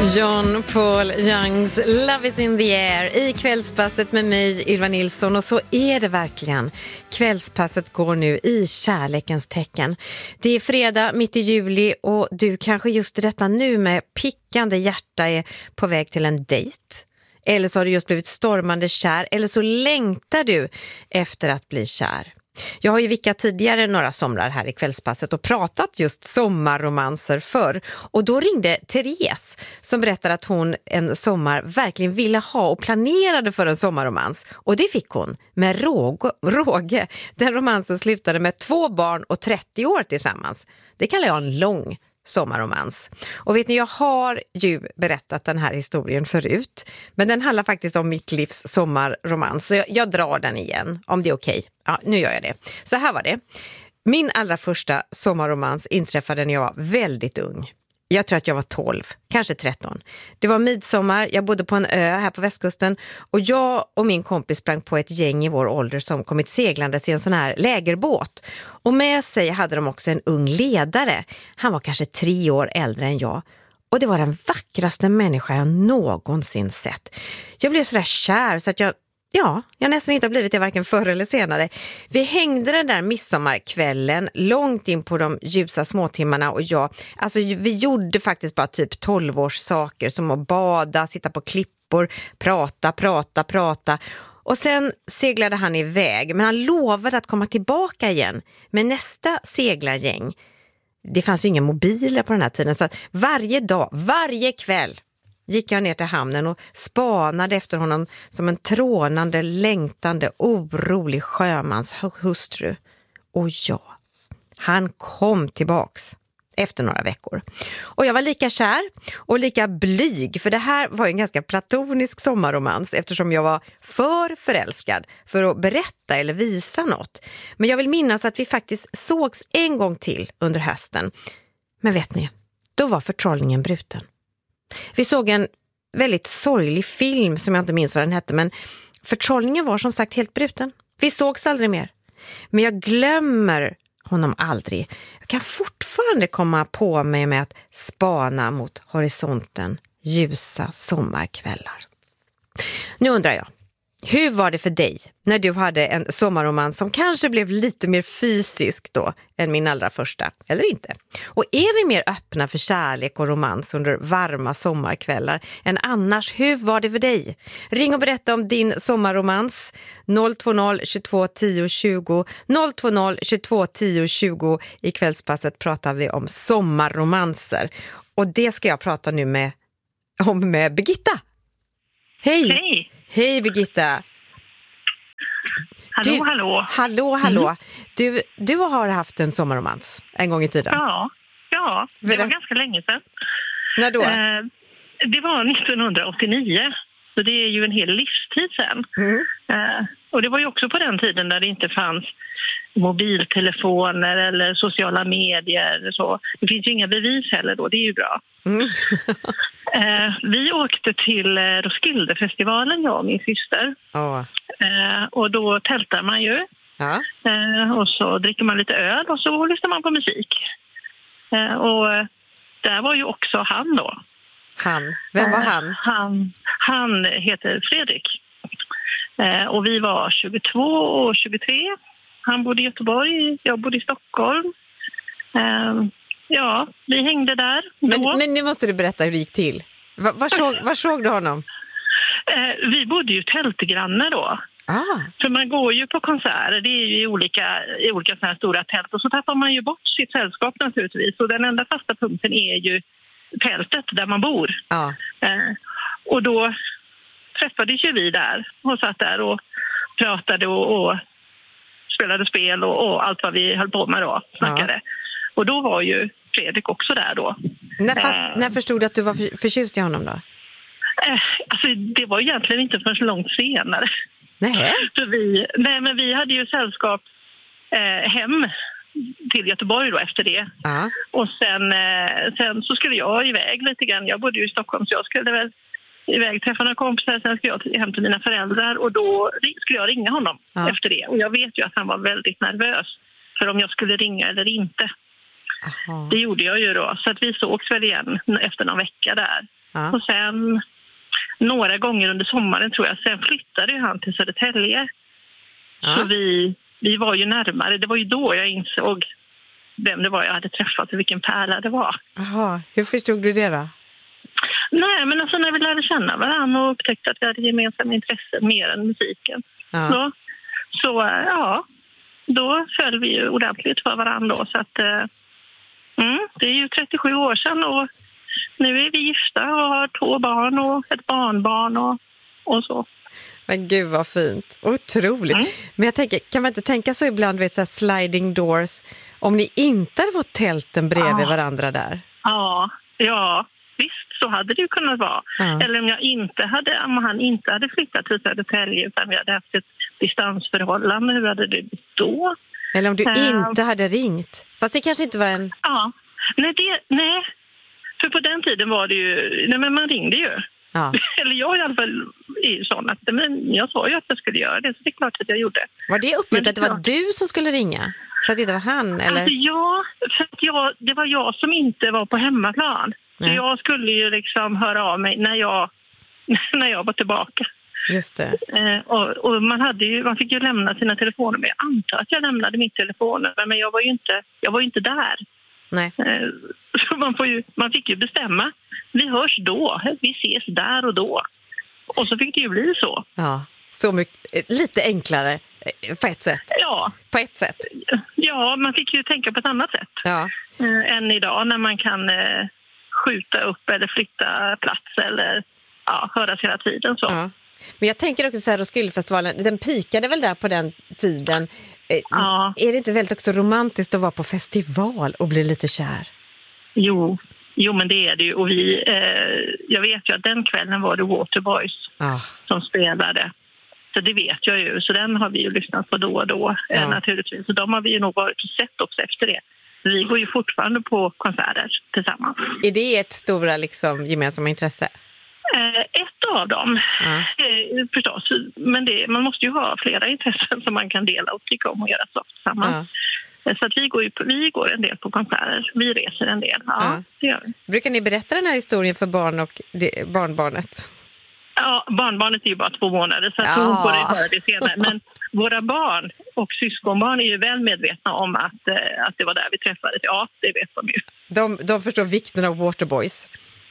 John Paul Youngs Love is in the air i kvällspasset med mig, Ylva Nilsson. Och så är det verkligen. Kvällspasset går nu i kärlekens tecken. Det är fredag mitt i juli och du kanske just i detta nu med pickande hjärta är på väg till en dejt. Eller så har du just blivit stormande kär, eller så längtar du efter att bli kär. Jag har ju vickat tidigare några somrar här i kvällspasset och pratat just sommarromanser förr. Och då ringde Therese som berättade att hon en sommar verkligen ville ha och planerade för en sommarromans. Och det fick hon med råge. Den romansen slutade med 2 barn och 30 år tillsammans. Det kallar jag en lång sommarromans. Och vet ni, jag har ju berättat den här historien förut, men den handlar faktiskt om mitt livs sommarromans. Så jag drar den igen, om det är okej. Ja, nu gör jag det. Så här var det. Min allra första sommarromans inträffade när jag var väldigt ung. Jag tror att jag var 12, kanske 13. Det var midsommar, jag bodde på en ö här på västkusten och jag och min kompis sprang på ett gäng i vår ålder som kommit seglandes i en sån här lägerbåt. Och med sig hade de också en ung ledare. Han var kanske 3 år äldre än jag. Och det var den vackraste människa jag någonsin sett. Jag blev så där kär så att jag nästan inte har blivit det varken förr eller senare. Vi hängde den där midsommarkvällen långt in på de ljusa småtimmarna och vi gjorde faktiskt bara typ 12-års saker som att bada, sitta på klippor, prata. Och sen seglade han iväg, men han lovade att komma tillbaka igen med nästa seglargäng. Det fanns ju inga mobiler på den här tiden så att varje dag, varje kväll gick jag ner till hamnen och spanade efter honom som en trånande, längtande, orolig sjömans hustru. Och ja, han kom tillbaks efter några veckor. Och jag var lika kär och lika blyg, för det här var en ganska platonisk sommarromans eftersom jag var för förälskad för att berätta eller visa något. Men jag vill minnas att vi faktiskt sågs en gång till under hösten. Men vet ni, då var förtrollningen bruten. Vi såg en väldigt sorglig film som jag inte minns vad den hette, men förtrollningen var som sagt helt bruten. Vi sågs aldrig mer. Men jag glömmer honom aldrig. Jag kan fortfarande komma på mig med att spana mot horisonten ljusa sommarkvällar. Nu undrar jag, hur var det för dig när du hade en sommarroman som kanske blev lite mer fysisk då än min allra första, eller inte? Och är vi mer öppna för kärlek och romans under varma sommarkvällar än annars? Hur var det för dig? Ring och berätta om din sommarromans. 020 22 10 20 020 22 10 20. I kvällspasset pratar vi om sommarromanser. Och det ska jag prata nu med Birgitta. Hej! Hej! Hej Birgitta. Hallå. Hallå. Du har haft en sommarromans en gång i tiden. Ja, det var ganska länge sedan. När då? Det var 1989, så det är ju en hel livstid sedan. Och det var ju också på den tiden där det inte fanns mobiltelefoner eller sociala medier eller så. Det finns ju inga bevis heller då, det är ju bra. Vi åkte till Roskildefestivalen, jag och min syster. Och då tältar man ju. Och så dricker man lite öl och så lyssnar man på musik. Och där var ju också han då. Han? Vem var han? Han heter Fredrik. Och vi var 22 och 23. Han bodde i Göteborg, jag bodde i Stockholm. Ja, vi hängde där. Men nu måste du berätta hur det gick till. Var såg du honom? Vi bodde ju tältgrannar då. För man går ju på konserter, det är ju i olika såna här stora tält. Och så tappar man ju bort sitt sällskap naturligtvis. Och den enda fasta punkten är ju tältet där man bor. Och då träffades ju vi där och satt där och pratade och spelade spel och allt vad vi höll på med då, snackade. Och då var ju Fredrik också där då. När förstod du att du var förtjust i honom då? Alltså det var egentligen inte förrän långt senare. Nej. Men vi hade ju sällskap hem till Göteborg då efter det. Och sen så skulle jag iväg lite grann. Jag bodde ju i Stockholm så jag skulle väl iväg träffa några kompisar. Sen skulle jag hem till mina föräldrar och då skulle jag ringa honom efter det. Och jag vet ju att han var väldigt nervös för om jag skulle ringa eller inte. Det gjorde jag ju då. Så att vi sågs väl igen efter någon vecka där. Ja. Och sen några gånger under sommaren tror jag. Sen flyttade ju han till Södertälje. Ja. Så vi var ju närmare. Det var ju då jag insåg vem det var jag hade träffat och vilken pärla det var. Jaha, hur förstod du det då? Nej, men alltså när vi lärde känna varandra och upptäckte att vi hade gemensamma intressen mer än musiken. Ja. Så då föll vi ju ordentligt för varandra då. Så att det är ju 37 år sedan och nu är vi gifta och har 2 barn och ett barnbarn och så. Men gud vad fint. Otroligt. Men jag tänker, kan man inte tänka så ibland, vet så här sliding doors, om ni inte hade fått tälten bredvid varandra där? Ja, visst så hade det ju kunnat vara. Eller om han inte hade flyttat till Södertälje utan vi hade haft ett distansförhållande, hur hade det blivit då? Eller om du inte hade ringt. Fast det kanske inte var en... Ja, nej. För på den tiden var det ju... Nej, men man ringde ju. Ja. Eller jag i alla fall är ju sån att jag sa ju att jag skulle göra det, så det är klart att jag gjorde. Var det uppgjort att det var du som skulle ringa? Så att det inte var han, eller? Alltså för att det var jag som inte var på hemmaplan. Så jag skulle ju liksom höra av mig när jag var tillbaka. Just det. Och man fick ju lämna sina telefonnummer. Jag antar att jag lämnade mitt telefonnummer, men jag var ju inte där. Nej. Så man fick ju bestämma. Vi hörs då, vi ses där och då. Och så fick det ju bli så. Ja, så mycket, lite enklare på ett sätt. Ja. På ett sätt. Ja, man fick ju tänka på ett annat sätt. Ja. Än idag när man kan skjuta upp eller flytta plats eller höras hela tiden så. Ja. Men jag tänker också så här, Roskildefestivalen, den pikade väl där på den tiden. Ja. Är det inte väldigt också romantiskt att vara på festival och bli lite kär? Jo men det är det ju. Och jag vet ju att den kvällen var det Waterboys som spelade. Så det vet jag ju. Så den har vi ju lyssnat på då och då naturligtvis. Så de har vi ju nog varit och sett också efter det. Vi går ju fortfarande på konserter tillsammans. Är det ert stora liksom, gemensamma intresse? Ett av dem, förstås. Men man måste ju ha flera intressen som man kan dela och tycka om och göra så tillsammans. Så att vi går en del på konserter. Vi reser en del. Ja, det gör vi. Brukar ni berätta den här historien för barn och barnbarnet? Ja, barnbarnet är ju bara 2 månader så att hon får höra det senare. Men våra barn och syskonbarn är ju väl medvetna om att det var där vi träffades. Ja, det vet de ju. De förstår vikten av Waterboys.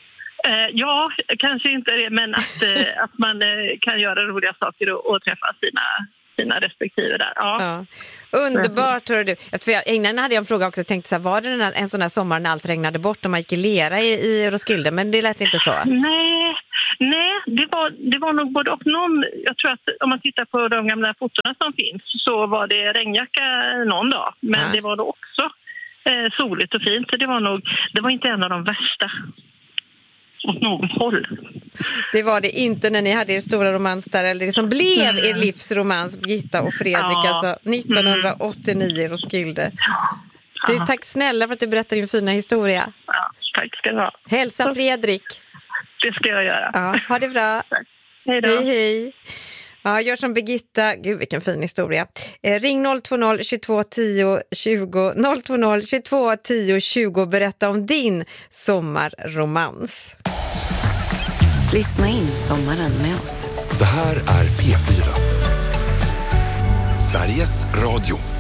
Ja, kanske inte det, men att man kan göra roliga saker och träffa sina respektive där. Ja. Underbart, hör du. Innan hade jag en fråga också, tänkte så här, var det en sån här sommar när allt regnade bort och man gick i lera i Roskilde, men det lät inte så. Nej, det var nog både och någon. Jag tror att om man tittar på de gamla fotorna som finns så var det regnjacka någon dag, men det var då också soligt och fint. Så det var inte en av de värsta åt något håll. Det var det inte när ni hade er stora romans där, eller det som blev er livsromans, Birgitta och Fredrik, alltså 1989 i Roskilde. Du, tack snälla för att du berättar din fina historia. Ja, tack ska du ha. Hälsa Fredrik. Det ska jag göra. Ja, ha det bra. Hej då. Hej. Ja, gör som Birgitta. Gud, vilken fin historia. Ring 020 22 10 20 020 22 10 20 och berätta om din sommarromans. Lyssna in sommaren med oss. Det här är P4. Sveriges Radio.